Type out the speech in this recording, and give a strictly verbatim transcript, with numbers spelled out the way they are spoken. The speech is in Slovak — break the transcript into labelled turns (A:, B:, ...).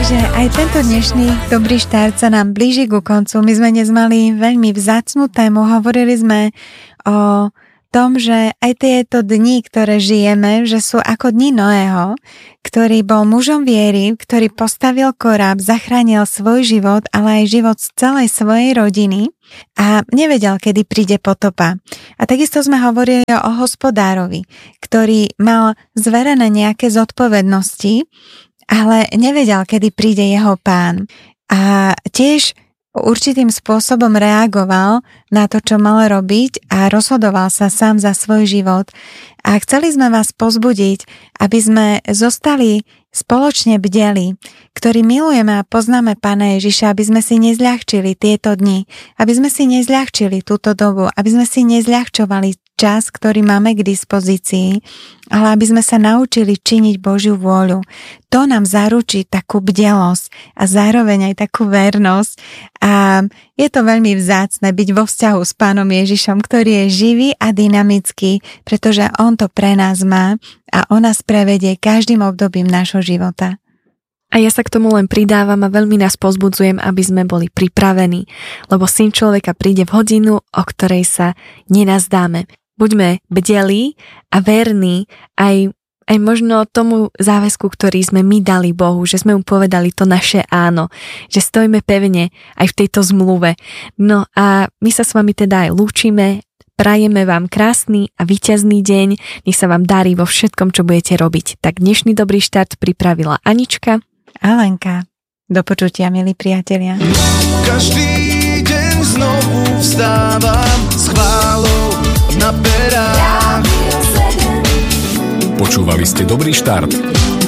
A: Takže aj tento dnešný dobrý štart sa nám blíži ku koncu. My sme dnes mali veľmi vzácnu tému. Hovorili sme o tom, že aj tieto dni, ktoré žijeme, že sú ako dni Noého, ktorý bol mužom viery, ktorý postavil koráb, zachránil svoj život, ale aj život z celej svojej rodiny a nevedel, kedy príde potopa. A takisto sme hovorili o hospodárovi, ktorý mal zverené nejaké zodpovednosti, ale nevedel, kedy príde jeho pán. A tiež určitým spôsobom reagoval na to, čo mal robiť a rozhodoval sa sám za svoj život. A chceli sme vás pozbudiť, aby sme zostali spoločne bdeli, ktorí milujeme a poznáme Pána Ježiša, aby sme si nezľahčili tieto dni, aby sme si nezľahčili túto dobu, aby sme si nezľahčovali čas, ktorý máme k dispozícii, ale aby sme sa naučili činiť Božiu vôľu. To nám zaručí takú bdelosť a zároveň aj takú vernosť. A je to veľmi vzácne byť vo vzťahu s Pánom Ježišom, ktorý je živý a dynamický, pretože On to pre nás má a On nás prevedie každým obdobím nášho života.
B: A ja sa k tomu len pridávam a veľmi nás pozbudzujem, aby sme boli pripravení, lebo Syn človeka príde v hodinu, o ktorej sa nenazdáme. Buďme bdelí a verní aj, aj možno tomu záväzku, ktorý sme my dali Bohu, že sme mu povedali to naše áno, že stojíme pevne aj v tejto zmluve. No a my sa s vami teda aj lúčime, prajeme vám krásny a víťazný deň, nech sa vám darí vo všetkom, čo budete robiť. Tak dnešný dobrý štart pripravila Anička
A: a Lenka. Do počutia, milí priatelia.
C: Každý deň znovu vstávam s chválou na perách.
D: Počúvali ste Dobrý štart.